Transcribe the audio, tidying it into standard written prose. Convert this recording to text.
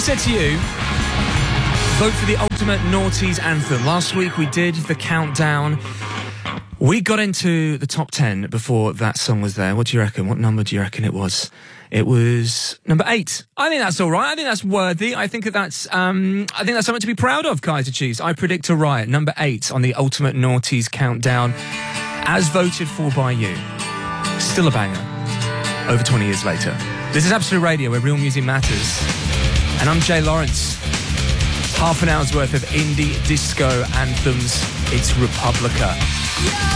said to you, vote for the ultimate noughties anthem. Last week we did the countdown. We got into the top 10 before that song was there. What do you reckon? What number do you reckon it was? It was number 8. I think that's all right. I think that's worthy. I think that's something to be proud of, Kaiser Chiefs. I predict a riot. Number 8 on the Ultimate Noughties Countdown, as voted for by you. Still a banger. Over 20 years later. This is Absolute Radio, where real music matters. And I'm Jay Lawrence. Half an hour's worth of indie disco anthems. It's Republica.